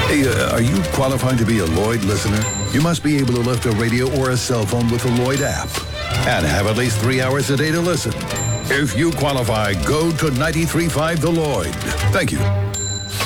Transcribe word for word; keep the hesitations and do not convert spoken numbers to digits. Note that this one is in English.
Hey, uh, are you qualified to be a Lloyd listener? You must be able to lift a radio or a cell phone with the Lloyd app and have at least three hours a day to listen. If you qualify, go to ninety-three point five The Lloyd. Thank you.